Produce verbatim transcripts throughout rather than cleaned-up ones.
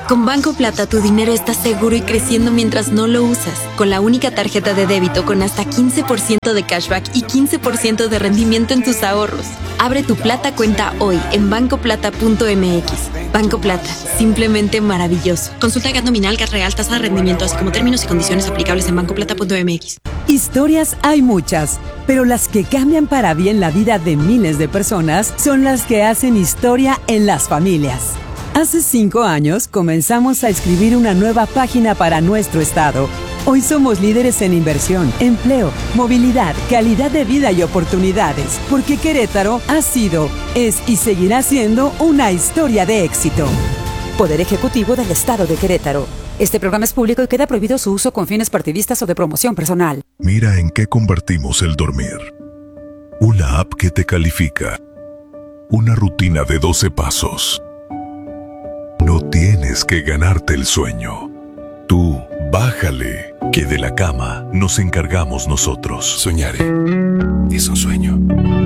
Con Banco Plata tu dinero está seguro y creciendo mientras no lo usas. Con la única tarjeta de débito con hasta quince por ciento de cashback y quince por ciento de rendimiento en tus ahorros. Abre tu Plata cuenta hoy en banco plata punto m x. Banco Plata, simplemente maravilloso. Consulta G A T nominal, G A T real, tasa de rendimiento, así como términos y condiciones aplicables en banco plata punto m x. Historias hay muchas, pero las que cambian para bien la vida de miles de personas son las que hacen historia en las familias. Hace cinco años comenzamos a escribir una nueva página para nuestro estado. Hoy somos líderes en inversión, empleo, movilidad, calidad de vida y oportunidades, porque Querétaro ha sido, es y seguirá siendo una historia de éxito. Poder Ejecutivo del Estado de Querétaro. Este programa es público y queda prohibido su uso con fines partidistas o de promoción personal. Mira en qué convertimos el dormir. Una app que te califica. Una rutina de doce pasos. No tienes que ganarte el sueño. Tú, bájale, que de la cama nos encargamos nosotros. Soñaré. Es un sueño.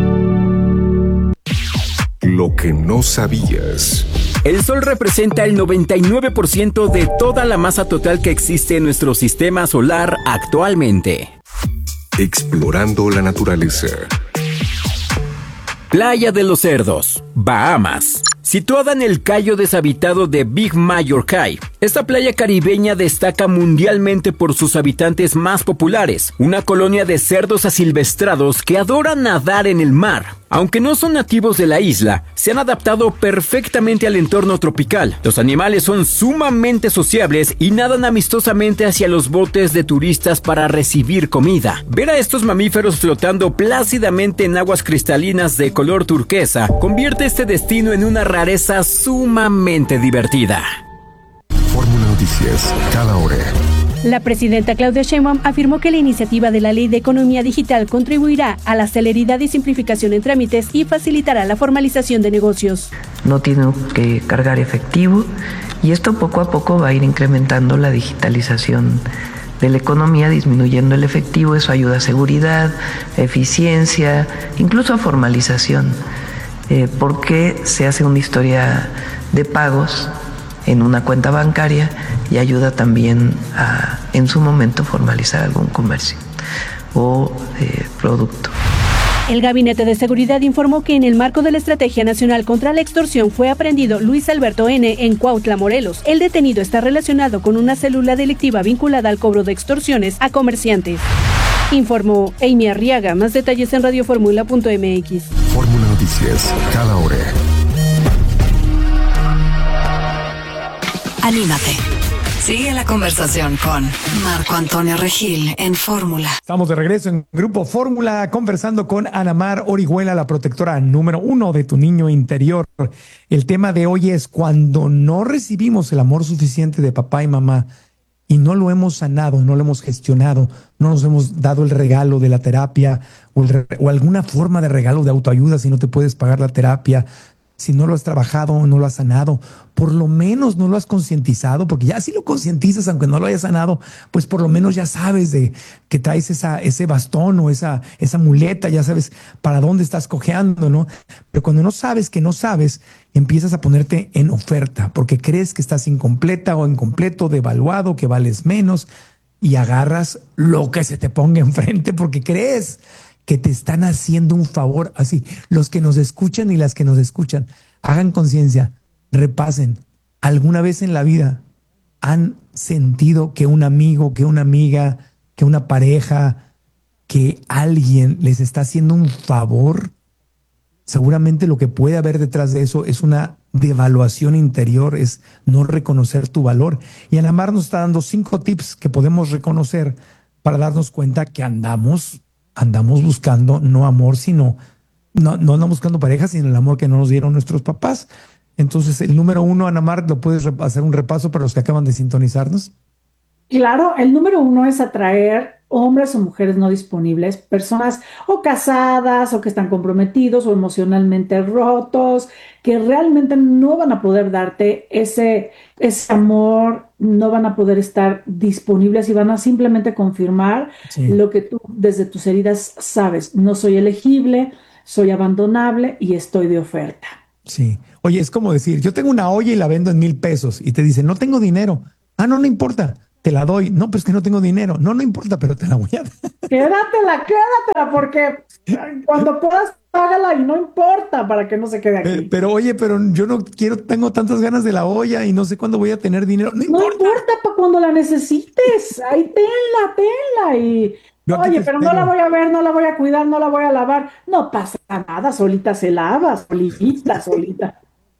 Lo que no sabías. El Sol representa el noventa y nueve por ciento de toda la masa total que existe en nuestro sistema solar actualmente. Explorando la naturaleza. Playa de los Cerdos, Bahamas. Situada en el cayo deshabitado de Big Major Cay, esta playa caribeña destaca mundialmente por sus habitantes más populares, una colonia de cerdos asilvestrados que adoran nadar en el mar. Aunque no son nativos de la isla, se han adaptado perfectamente al entorno tropical. Los animales son sumamente sociables y nadan amistosamente hacia los botes de turistas para recibir comida. Ver a estos mamíferos flotando plácidamente en aguas cristalinas de color turquesa convierte este destino en una rareza sumamente divertida. Fórmula Noticias, cada hora. La presidenta Claudia Sheinbaum afirmó que la iniciativa de la Ley de Economía Digital contribuirá a la celeridad y simplificación en trámites y facilitará la formalización de negocios. No tiene que cargar efectivo y esto poco a poco va a ir incrementando la digitalización de la economía, disminuyendo el efectivo. Eso ayuda a seguridad, eficiencia, incluso a formalización, eh, porque se hace una historia de pagos en una cuenta bancaria y ayuda también a, en su momento, formalizar algún comercio o eh, producto. El Gabinete de Seguridad informó que en el marco de la Estrategia Nacional contra la Extorsión fue aprehendido Luis Alberto N. en Cuautla, Morelos. El detenido está relacionado con una célula delictiva vinculada al cobro de extorsiones a comerciantes. Informó Amy Arriaga. Más detalles en radioformula punto m x. Fórmula Noticias, cada hora. Anímate. Sigue la conversación con Marco Antonio Regil en Fórmula. Estamos de regreso en Grupo Fórmula conversando con Ana Mar Orihuela, la protectora número uno de tu niño interior. El tema de hoy es cuando no recibimos el amor suficiente de papá y mamá y no lo hemos sanado, no lo hemos gestionado, no nos hemos dado el regalo de la terapia o, el re- o alguna forma de regalo de autoayuda si no te puedes pagar la terapia. Si no lo has trabajado, no lo has sanado, por lo menos no lo has concientizado, porque ya si lo concientizas, aunque no lo hayas sanado, pues por lo menos ya sabes de que traes esa, ese bastón o esa, esa muleta, ya sabes para dónde estás cojeando, ¿no? Pero cuando no sabes que no sabes, empiezas a ponerte en oferta, porque crees que estás incompleta o incompleto, devaluado, que vales menos, y agarras lo que se te ponga enfrente, porque crees que te están haciendo un favor. Así, los que nos escuchan y las que nos escuchan, hagan conciencia, repasen. ¿Alguna vez en la vida han sentido que un amigo, que una amiga, que una pareja, que alguien les está haciendo un favor? Seguramente lo que puede haber detrás de eso es una devaluación interior, es no reconocer tu valor. Y Ana Mar nos está dando cinco tips que podemos reconocer para darnos cuenta que andamos Andamos buscando no amor, sino, no, no andamos buscando pareja, sino el amor que no nos dieron nuestros papás. Entonces, el número uno, Ana Mar, ¿lo puedes hacer un repaso para los que acaban de sintonizarnos? Claro, el número uno es atraer hombres o mujeres no disponibles, personas o casadas o que están comprometidos o emocionalmente rotos, que realmente no van a poder darte ese, ese amor, no van a poder estar disponibles y van a simplemente confirmar sí. lo que tú desde tus heridas sabes. No soy elegible, soy abandonable y estoy de oferta. Sí. Oye, es como decir, yo tengo una olla y la vendo en mil pesos y te dicen, no tengo dinero. Ah, no, no importa, te la doy. No, pues que no tengo dinero. No, no importa, pero te la voy a dar. Quédatela, quédatela, porque cuando puedas, págala y no importa para que no se quede aquí. Eh, pero oye, pero yo no quiero, tengo tantas ganas de la olla y no sé cuándo voy a tener dinero. No No importa. importa para cuando la necesites. Ahí tenla, tenla. Y Yo aquí oye, te pero no espero. la voy a ver, no la voy a cuidar, no la voy a lavar. No pasa nada, solita se lava, solita, solita.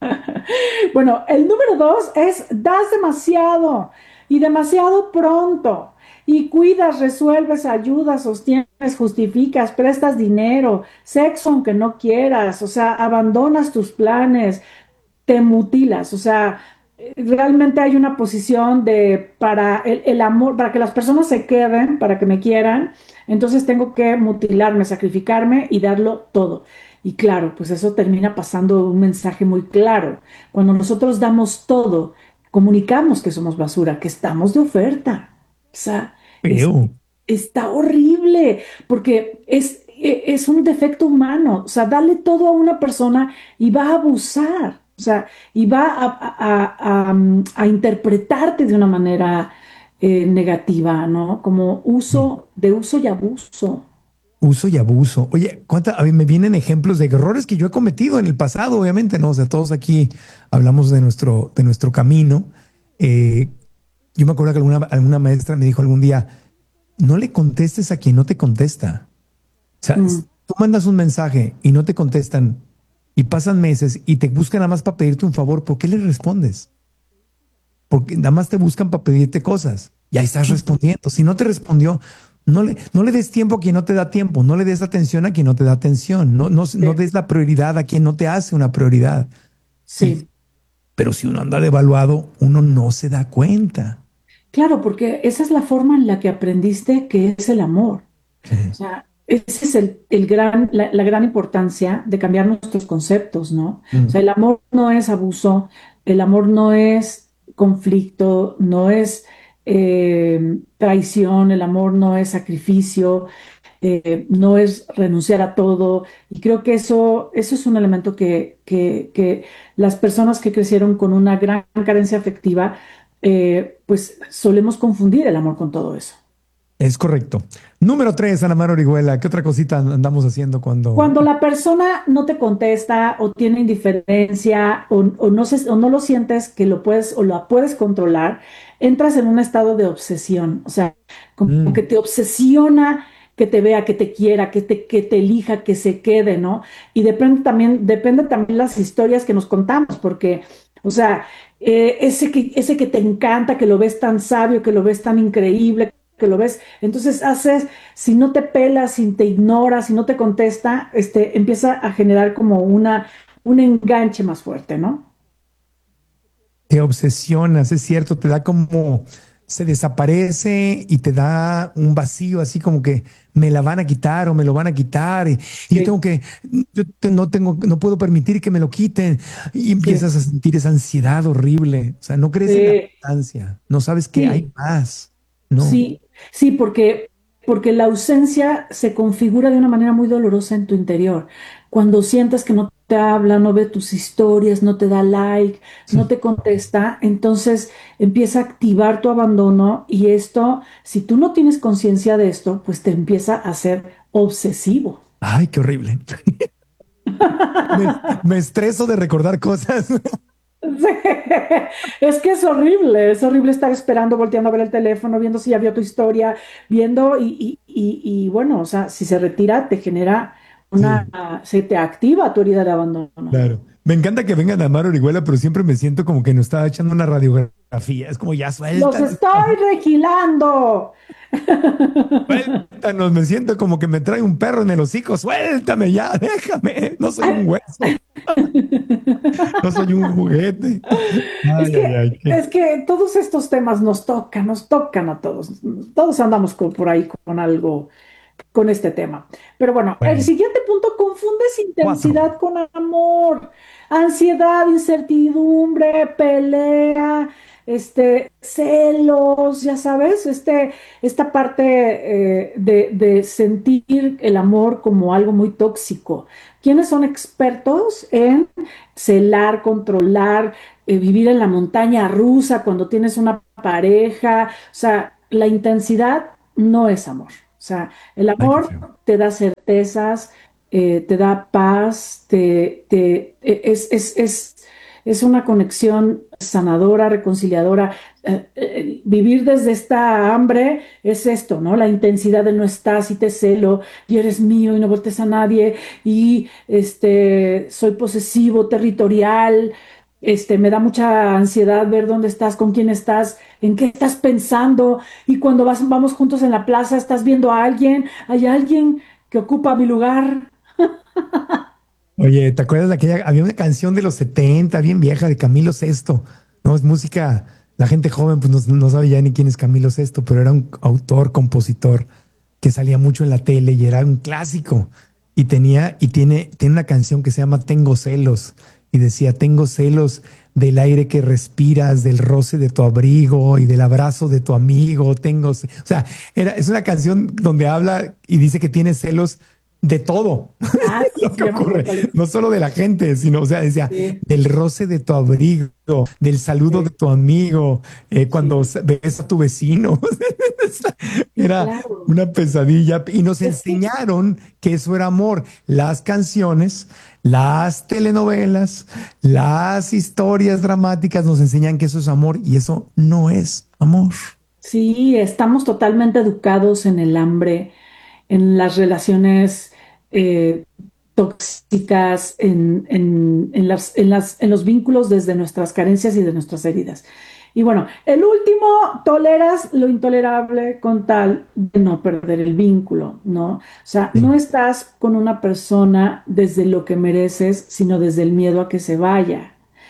Bueno, el número dos es das demasiado y demasiado pronto. Y cuidas, resuelves, ayudas, sostienes, justificas, prestas dinero, sexo aunque no quieras, o sea, abandonas tus planes, te mutilas, o sea, realmente hay una posición de para el, el amor, para que las personas se queden, para que me quieran, entonces tengo que mutilarme, sacrificarme y darlo todo. Y claro, pues eso termina pasando un mensaje muy claro. Cuando nosotros damos todo, comunicamos que somos basura, que estamos de oferta. O sea, es- Feo. está horrible, porque es, e- es un defecto humano. O sea, dale todo a una persona y va a abusar. O sea, y va a, a- a- a, mm, a interpretarte de una manera eh, negativa, ¿no? Como uso, de uso y abuso. Uso y abuso. Oye, ¿cuánta, a mí me vienen ejemplos de errores que yo he cometido en el pasado, obviamente, ¿no? O sea, todos aquí hablamos de nuestro, de nuestro camino. Eh, yo me acuerdo que alguna, alguna maestra me dijo algún día, no le contestes a quien no te contesta. O sea, Mm. tú mandas un mensaje y no te contestan y pasan meses y te buscan nada más para pedirte un favor, ¿por qué les respondes? Porque nada más te buscan para pedirte cosas y ahí estás respondiendo. Si no te respondió, no le, no le des tiempo a quien no te da tiempo, no le des atención a quien no te da atención, no, no, no des la prioridad a quien no te hace una prioridad. Sí. Pero si uno anda devaluado, uno no se da cuenta. Claro, porque esa es la forma en la que aprendiste que es el amor. O sea, ese es el, el gran, la, la gran importancia de cambiar nuestros conceptos, ¿no? Mm. O sea, el amor no es abuso, el amor no es conflicto, no es eh, traición, el amor no es sacrificio, eh, no es renunciar a todo. Y creo que eso, eso es un elemento que, que, que las personas que crecieron con una gran carencia afectiva, eh, pues solemos confundir el amor con todo eso. Es correcto. Número tres, Ana Mar Orihuela, ¿qué otra cosita andamos haciendo cuando... Cuando la persona no te contesta o tiene indiferencia o, o no se- o no lo sientes que lo puedes o la puedes controlar, entras en un estado de obsesión. O sea, como Mm. que te obsesiona que te vea, que te quiera, que te, que te elija, que se quede, ¿no? Y depende también, depende también las historias que nos contamos, porque, o sea, eh, ese que, ese que te encanta, que lo ves tan sabio, que lo ves tan increíble, que lo ves, entonces haces, si no te pelas, si te ignora, si no te contesta, este, empieza a generar como una, un enganche más fuerte, ¿no? Te obsesionas, es cierto, te da como, se desaparece y te da un vacío, así como que me la van a quitar o me lo van a quitar y, y Sí. yo tengo que, yo te- no tengo, no puedo permitir que me lo quiten y empiezas a sentir esa ansiedad horrible, o sea, no crees en la Sí. distancia, no sabes que Sí. hay más, no. Sí, sí, porque, porque la ausencia se configura de una manera muy dolorosa en tu interior. Cuando sientes que no te habla, no ve tus historias, no te da like, no te contesta, entonces empieza a activar tu abandono y esto, si tú no tienes conciencia de esto, pues te empieza a hacer obsesivo. Ay, qué horrible. Me, me estreso de recordar cosas. Sí. Es que es horrible, es horrible estar esperando, volteando a ver el teléfono, viendo si ya vio tu historia, viendo y, y, y, y, bueno, o sea, si se retira, te genera una, se te activa tu herida de abandono. Claro. Me encanta que vengan a Amar Orihuela, pero siempre me siento como que nos está echando una radiografía. Es como ya Los suelta, estoy regilando. suéltanos. Me siento como que me trae un perro en el hocico. Suéltame ya, déjame. No soy un hueso. No soy un juguete. Es Ay, que, ay, ay. qué- es que todos estos temas nos tocan, nos tocan a todos. Todos andamos con- por ahí con algo, con este tema. Pero bueno, Bueno. el siguiente punto, confundes intensidad con amor, ansiedad, incertidumbre, pelea, este, celos, ya sabes, este, esta parte eh, de, de sentir el amor como algo muy tóxico. ¿Quiénes son expertos en celar, controlar, eh, vivir en la montaña rusa cuando tienes una pareja? O sea, la intensidad no es amor. O sea, el amor te da certezas, eh, te da paz, te, te, es, es, es, es una conexión sanadora, reconciliadora. Eh, eh, vivir desde esta hambre es esto, ¿no? La intensidad de no estás y te celo y eres mío y no voltees a nadie y este, soy posesivo, territorial. Este, me da mucha ansiedad ver dónde estás, con quién estás, en qué estás pensando. Y cuando vas, vamos juntos en la plaza, estás viendo a alguien, hay alguien que ocupa mi lugar. Oye, ¿te acuerdas de aquella? Había una canción de los setenta, bien vieja, de Camilo Sesto. No, es música, la gente joven pues no, no sabe ya ni quién es Camilo Sesto, pero era un autor, compositor que salía mucho en la tele y era un clásico. Y tenía, y tiene, tiene una canción que se llama Tengo celos. Y decía, tengo celos del aire que respiras, del roce de tu abrigo y del abrazo de tu amigo. Tengo, ce-". O sea, era, es una canción donde habla y dice que tiene celos de todo. Ah, sí, Lo que ocurre, no solo de la gente, sino, o sea, decía, sí. del roce de tu abrigo, del saludo Sí. de tu amigo, eh, cuando Sí. ves a tu vecino. Era Claro. una pesadilla y nos Es que enseñaron que eso era amor. Las canciones, las telenovelas, las historias dramáticas nos enseñan que eso es amor y eso no es amor. sí, estamos totalmente educados en el hambre, en las relaciones eh, tóxicas, en, en, en las, en las, en los vínculos desde nuestras carencias y de nuestras heridas. Y bueno, el último, toleras lo intolerable con tal de no perder el vínculo, ¿no? O sea, Sí. no estás con una persona desde lo que mereces, sino desde el miedo a que se vaya.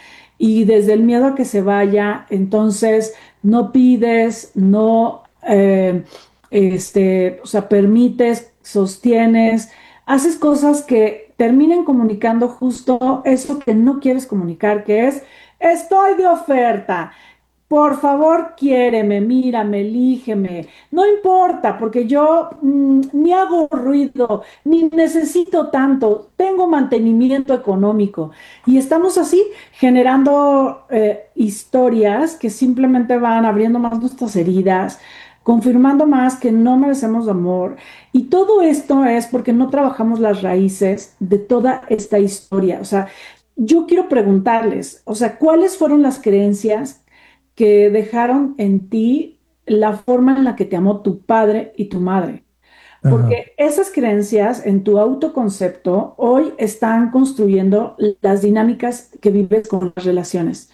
Y desde el miedo a que se vaya, entonces no pides, no, eh, este, o sea, permites, sostienes, haces cosas que terminen comunicando justo eso que no quieres comunicar, que es, estoy de oferta. Por favor, quiéreme, mírame, elígeme. No importa, porque yo mm, ni hago ruido, ni necesito tanto. Tengo mantenimiento económico. Y estamos así generando eh, historias que simplemente van abriendo más nuestras heridas, confirmando más que no merecemos amor. Y todo esto es porque no trabajamos las raíces de toda esta historia. O sea, yo quiero preguntarles, o sea, ¿cuáles fueron las creencias que dejaron en ti la forma en la que te amó tu padre y tu madre? Ajá. Porque esas creencias en tu autoconcepto hoy están construyendo las dinámicas que vives con las relaciones.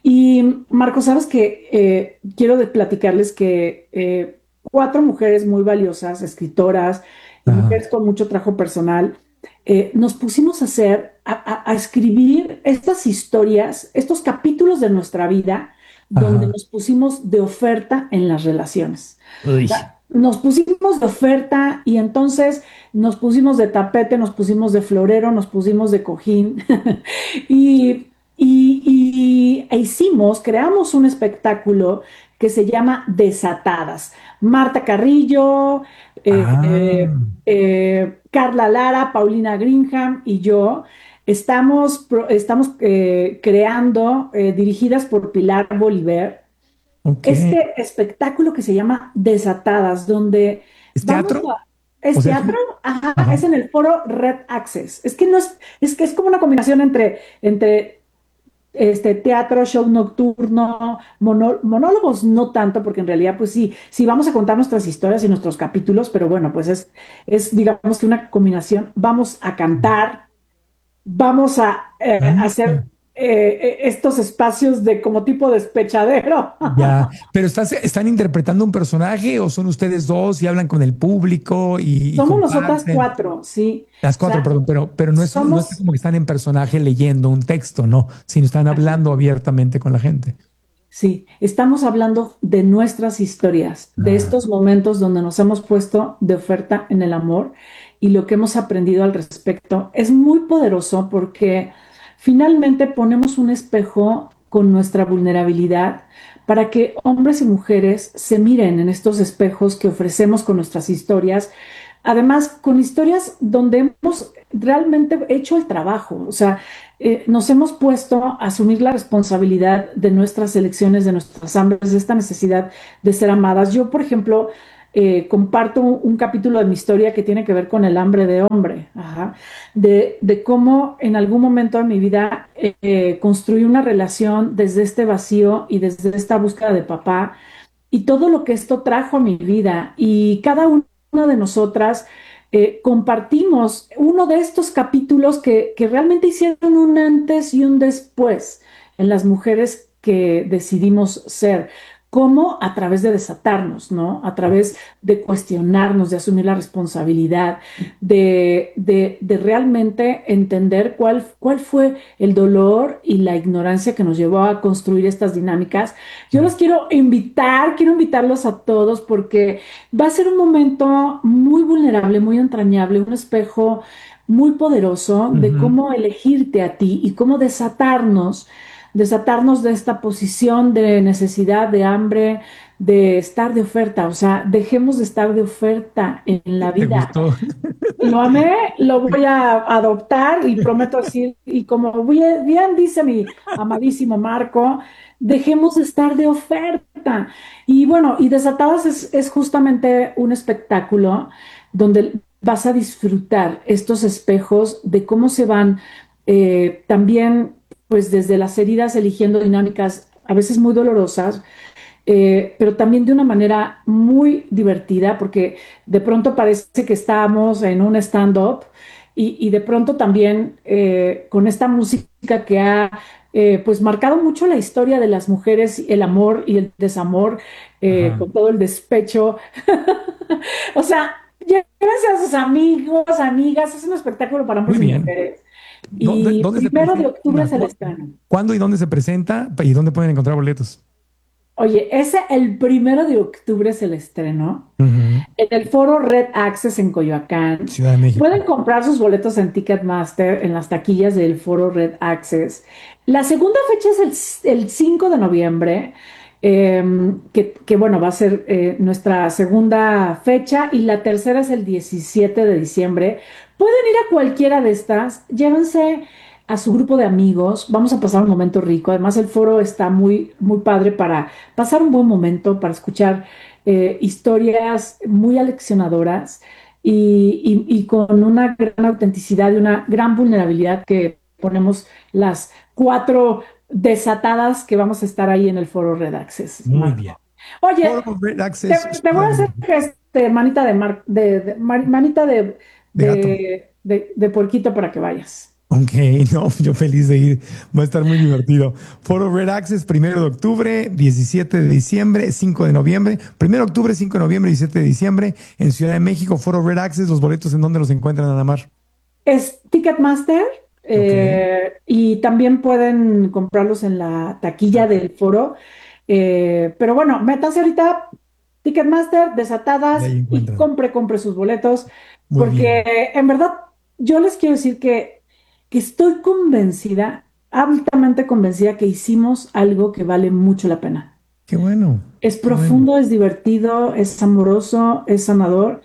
Y Marco, sabes que eh, quiero de platicarles que eh, cuatro mujeres muy valiosas, escritoras y Ajá. mujeres con mucho trabajo personal, eh, nos pusimos a hacer, a, a- a escribir estas historias, estos capítulos de nuestra vida, donde Ajá. nos pusimos de oferta en las relaciones. O Uy. sea, nos pusimos de oferta y entonces nos pusimos de tapete, nos pusimos de florero, nos pusimos de cojín y, y- y- e hicimos, creamos un espectáculo que se llama Desatadas. Marta Carrillo, eh, Ah, eh, eh, Carla Lara, Paulina Greenham y yo estamos, pro- estamos eh, creando, eh, dirigidas por Pilar Bolívar, ok. este espectáculo que se llama Desatadas, donde ¿Es vamos teatro? a... ¿Es O sea, teatro? Ajá, ajá. es en el foro Red Access. Es que no es, es que es como una combinación entre, entre este, teatro, show nocturno, mono- monólogos no tanto, porque en realidad, pues sí, sí vamos a contar nuestras historias y nuestros capítulos, pero bueno, pues es, es digamos que una combinación. Vamos a cantar, vamos a eh, Ah, hacer eh, eh, estos espacios de como tipo despechadero. ya. Pero estás, ¿están interpretando un personaje o son ustedes dos y hablan con el público y, y Somos nosotras comparten? cuatro, sí. Las O cuatro, sea, perdón, pero, pero no es, no es somos, como que están en personaje leyendo un texto, no, sino están hablando abiertamente con la gente. sí, estamos hablando de nuestras historias, de Ah, estos momentos donde nos hemos puesto de oferta en el amor y lo que hemos aprendido al respecto es muy poderoso porque finalmente ponemos un espejo con nuestra vulnerabilidad para que hombres y mujeres se miren en estos espejos que ofrecemos con nuestras historias. Además, con historias donde hemos realmente hecho el trabajo, o sea, eh, nos hemos puesto a asumir la responsabilidad de nuestras elecciones, de nuestras hambres, de esta necesidad de ser amadas. Yo, por ejemplo, eh, comparto un, un capítulo de mi historia que tiene que ver con el hambre de hombre, ajá, de, de cómo en algún momento de mi vida eh, eh, construí una relación desde este vacío y desde esta búsqueda de papá y todo lo que esto trajo a mi vida. Y cada uno una de nosotras eh, compartimos uno de estos capítulos que, que realmente hicieron un antes y un después en las mujeres que decidimos ser. ¿Cómo? A través de desatarnos, ¿no? A través de cuestionarnos, de asumir la responsabilidad, de, de, de realmente entender cuál, cuál fue el dolor y la ignorancia que nos llevó a construir estas dinámicas. Yo los quiero invitar, quiero invitarlos a todos porque va a ser un momento muy vulnerable, muy entrañable, un espejo muy poderoso de Ujú. cómo elegirte a ti y cómo desatarnos desatarnos de esta posición de necesidad, de hambre, de estar de oferta. O sea, dejemos de estar de oferta en la ¿Te vida. gustó? Lo amé, lo voy a adoptar y prometo decir, y como bien, bien dice mi amadísimo Marco, dejemos de estar de oferta. Y bueno, y Desatadas es, es justamente un espectáculo donde vas a disfrutar estos espejos de cómo se van eh, también pues desde las heridas eligiendo dinámicas a veces muy dolorosas, eh, pero también de una manera muy divertida, porque de pronto parece que estamos en un stand-up y, y de pronto también eh, con esta música que ha eh, pues marcado mucho la historia de las mujeres, el amor y el desamor, eh, Ajá. con todo el despecho. O sea, llévense a sus amigos, amigas, es un espectáculo para Muy hombres y bien. mujeres. ¿Dónde, Y dónde se primero de octubre presenta? se el ¿Cu- estreno. ¿Cuándo y dónde se presenta? ¿Y dónde pueden encontrar boletos? Oye, ese el primero de octubre se el estreno Ujú. en el foro Red Access en Coyoacán. Ciudad de México. Pueden comprar sus boletos en Ticketmaster, en las taquillas del foro Red Access. La segunda fecha es el, el cinco de noviembre, eh, que, que, bueno, va a ser eh, nuestra segunda fecha, y la tercera es el diecisiete de diciembre. Pueden ir a cualquiera de estas, llévense a su grupo de amigos, vamos a pasar un momento rico. Además, el foro está muy, muy padre para pasar un buen momento, para escuchar eh, historias muy aleccionadoras y, y- y con una gran autenticidad y una gran vulnerabilidad que ponemos las cuatro desatadas que vamos a estar ahí en el foro Red Access, Muy Marco. bien. Oye, Foro Red te, Access, te voy Ciudad a de hacer México. este, manita de, mar- de, de- mar- manita de, De gato. de, de, de puerquito para que vayas. Ok, no, yo feliz de ir. Va a estar muy divertido. Foro Red Access, primero de octubre, diecisiete de diciembre, cinco de noviembre. Primero de octubre, cinco de noviembre, diecisiete de diciembre en Ciudad de México. Foro Red Access, los boletos en dónde los encuentran, Ana Mar. Es Ticketmaster, Ok, eh, y también pueden comprarlos en la taquilla del foro. Eh, pero bueno, métanse ahorita Ticketmaster, y Desatadas, ahí y encuentran. compre, compre sus boletos, Muy porque bien. en verdad yo les quiero decir que, que estoy convencida, altamente convencida que hicimos algo que vale mucho la pena. Qué bueno, Es qué bueno. profundo, es divertido, es amoroso, es sanador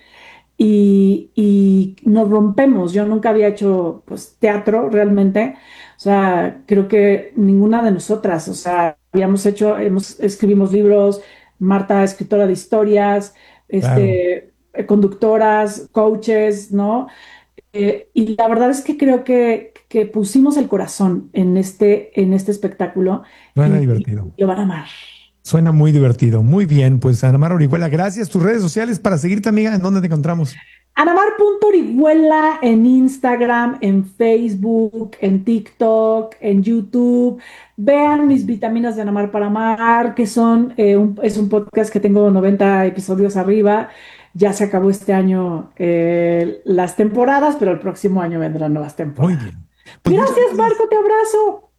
y, y nos rompemos. Yo nunca había hecho pues teatro realmente, o sea, creo que ninguna de nosotras, o sea, habíamos hecho, hemos, escribimos libros, Marta, escritora de historias, Claro. este, eh, conductoras, coaches, ¿no? Eh, y la verdad es que creo que, que pusimos el corazón en este, en este espectáculo Suena y, y divertido. lo van a amar. Suena muy divertido. Muy bien, pues Ana Mar Orihuela, gracias. Tus redes sociales para seguirte, amiga, ¿en dónde te encontramos? Anamar punto Orihuela en Instagram, en Facebook, en TikTok, en YouTube. Vean mis vitaminas de Anamar para amar, que son, eh, un- es un podcast que tengo noventa episodios arriba. Ya se acabó este año eh, las temporadas, pero el próximo año vendrán nuevas Muy temporadas. bien. Pues muchas Gracias, gracias. Marco, te abrazo.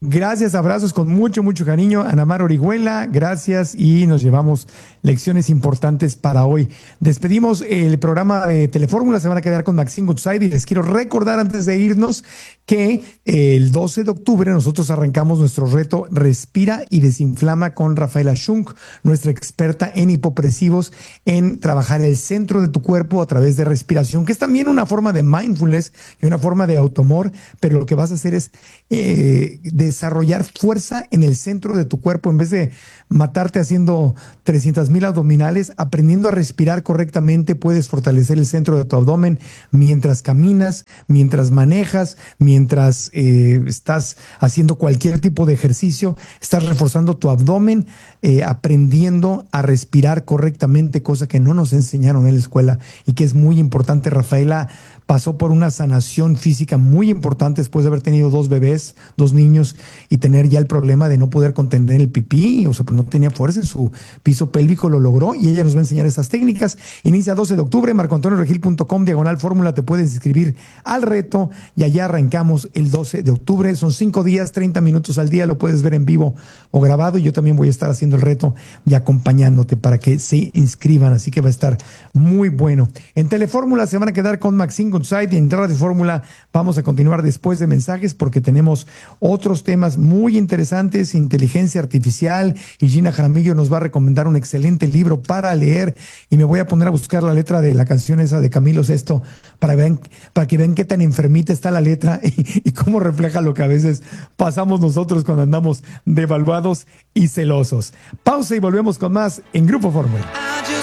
Gracias, abrazos con mucho, mucho cariño. Ana Mar Orihuela, gracias y nos llevamos lecciones importantes para hoy. Despedimos el programa de Telefórmula, se van a quedar con Maxine Goodside y les quiero recordar antes de irnos que el doce de octubre nosotros arrancamos nuestro reto Respira y Desinflama con Rafaela Schunk, nuestra experta en hipopresivos, en trabajar el centro de tu cuerpo a través de respiración, que es también una forma de mindfulness y una forma de automor, pero lo que vas a hacer es eh, desarrollar fuerza en el centro de tu cuerpo en vez de matarte haciendo trescientas mil abdominales. Aprendiendo a respirar correctamente puedes fortalecer el centro de tu abdomen mientras caminas, mientras manejas, mientras eh, estás haciendo cualquier tipo de ejercicio. Estás reforzando tu abdomen, eh, aprendiendo a respirar correctamente, cosa que no nos enseñaron en la escuela y que es muy importante. Rafaela pasó por una sanación física muy importante después de haber tenido dos bebés, dos niños, y tener ya el problema de no poder contener el pipí, o sea, pues no tenía fuerza en su piso pélvico, lo logró, y ella nos va a enseñar esas técnicas. Inicia doce de octubre, marco antonio regil punto com, diagonal fórmula, te puedes inscribir al reto, y allá arrancamos el doce de octubre, son cinco días, treinta minutos al día, lo puedes ver en vivo o grabado, y yo también voy a estar haciendo el reto y acompañándote para que se inscriban, así que va a estar muy bueno. En Telefórmula se van a quedar con Maxine Goodside, y en Radio Fórmula vamos a continuar después de mensajes porque tenemos otros temas muy interesantes, inteligencia artificial, y Gina Jaramillo nos va a recomendar un excelente libro para leer, y me voy a poner a buscar la letra de la canción esa de Camilo Sesto para, vean, para que vean qué tan enfermita está la letra y, y cómo refleja lo que a veces pasamos nosotros cuando andamos devaluados y celosos. Pausa y volvemos con más en Grupo Fórmula.